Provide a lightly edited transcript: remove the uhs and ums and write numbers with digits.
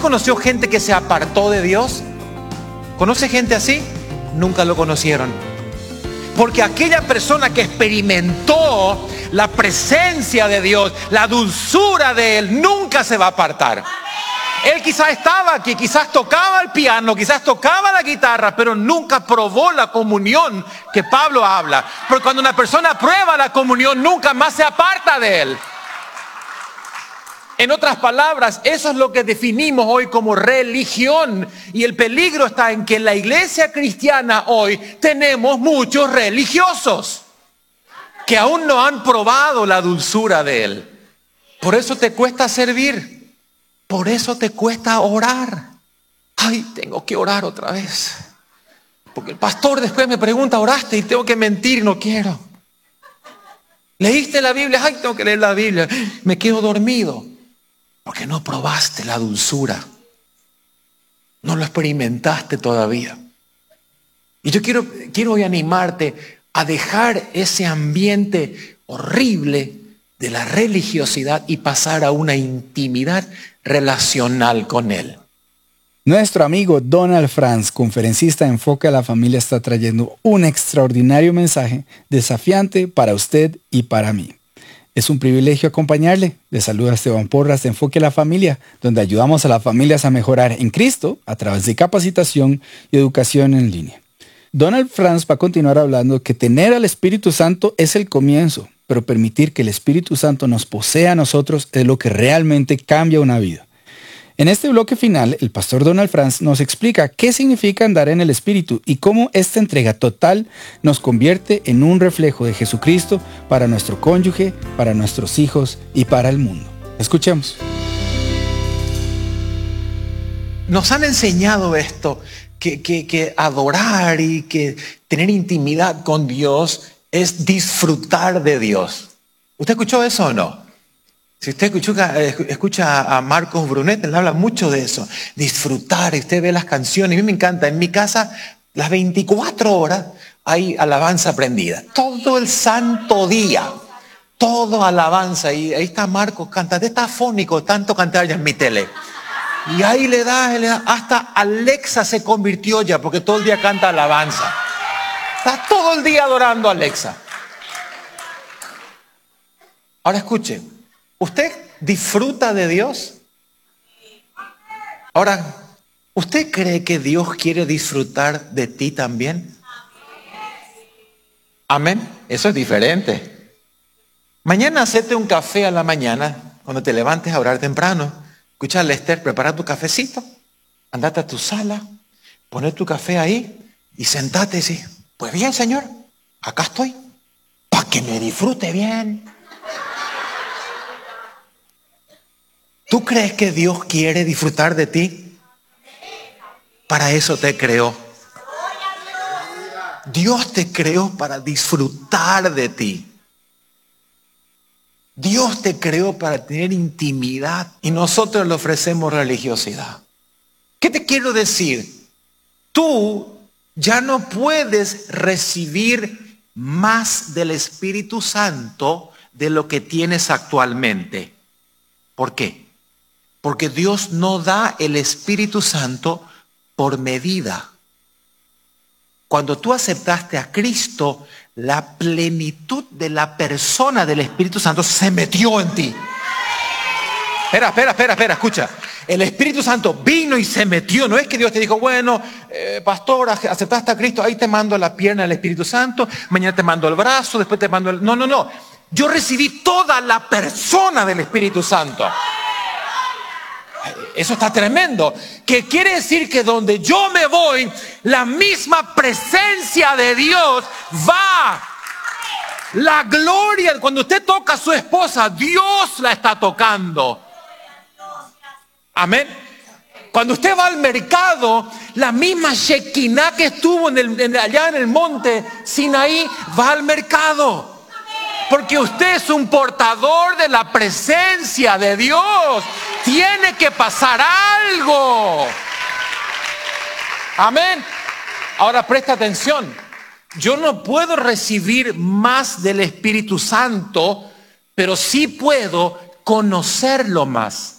conoció gente que se apartó de Dios? ¿Conoce gente así? Nunca lo conocieron. Porque aquella persona que experimentó la presencia de Dios, la dulzura de Él, nunca se va a apartar. Él quizás estaba aquí, quizás tocaba el piano, quizás tocaba la guitarra, pero nunca probó la comunión que Pablo habla. Porque cuando una persona prueba la comunión, nunca más se aparta de Él. En otras palabras, eso es lo que definimos hoy como religión. Y el peligro está en que en la iglesia cristiana hoy tenemos muchos religiosos que aún no han probado la dulzura de Él. Por eso te cuesta servir. Por eso te cuesta orar. Ay, tengo que orar otra vez. Porque el pastor después me pregunta, ¿oraste? Y tengo que mentir, no quiero. ¿Leíste la Biblia? Ay, tengo que leer la Biblia. Me quedo dormido. Porque no probaste la dulzura. No lo experimentaste todavía. Y yo quiero hoy animarte a dejar ese ambiente horrible de la religiosidad y pasar a una intimidad relacional con Él. Nuestro amigo Donald Franz, conferencista de Enfoque a la Familia, está trayendo un extraordinario mensaje desafiante para usted y para mí. Es un privilegio acompañarle. Le saluda Esteban Porras de Enfoque a la Familia, donde ayudamos a las familias a mejorar en Cristo a través de capacitación y educación en línea. Donald Franz va a continuar hablando que tener al Espíritu Santo es el comienzo, pero permitir que el Espíritu Santo nos posea a nosotros es lo que realmente cambia una vida. En este bloque final, el pastor Donald Franz nos explica qué significa andar en el Espíritu y cómo esta entrega total nos convierte en un reflejo de Jesucristo para nuestro cónyuge, para nuestros hijos y para el mundo. Escuchemos. Nos han enseñado esto, que adorar y que tener intimidad con Dios es disfrutar de Dios. ¿Usted escuchó eso o no? Si usted escucha a Marcos Brunet, él habla mucho de eso. Disfrutar, y usted ve las canciones. A mí me encanta. En mi casa, las 24 horas hay alabanza prendida. Todo el santo día. Todo alabanza. Y ahí está Marcos cantando. Está afónico, tanto cantar ya en mi tele. Y ahí le da. Hasta Alexa se convirtió ya, porque todo el día canta alabanza. Está todo el día adorando a Alexa. Ahora escuche. ¿Usted disfruta de Dios? Ahora, ¿usted cree que Dios quiere disfrutar de ti también? Amén. Eso es diferente. Mañana hacete un café a la mañana, cuando te levantes a orar temprano. Escucha a Lester, prepara tu cafecito, andate a tu sala, poné tu café ahí y sentate y sí. Pues bien, Señor, acá estoy, para que me disfrute bien. ¿Tú crees que Dios quiere disfrutar de ti? Para eso te creó. Dios te creó para disfrutar de ti. Dios te creó para tener intimidad y nosotros le ofrecemos religiosidad. ¿Qué te quiero decir? Tú ya no puedes recibir más del Espíritu Santo de lo que tienes actualmente. ¿Por qué? Porque Dios no da el Espíritu Santo por medida. Cuando tú aceptaste a Cristo, la plenitud de la persona del Espíritu Santo se metió en ti. Espera, escucha. El Espíritu Santo vino y se metió. No es que Dios te dijo, bueno, pastor, aceptaste a Cristo, ahí te mando la pierna del Espíritu Santo, mañana te mando el brazo, después te mando el... No. Yo recibí toda la persona del Espíritu Santo. Eso está tremendo. Que quiere decir que donde yo me voy, la misma presencia de Dios va. La gloria, cuando usted toca a su esposa, Dios la está tocando. Amén. Cuando usted va al mercado, la misma Shekinah que estuvo allá en el monte Sinaí va al mercado. Porque usted es un portador de la presencia de Dios. Tiene que pasar algo. Amén. Ahora presta atención. Yo no puedo recibir más del Espíritu Santo, pero sí puedo conocerlo más.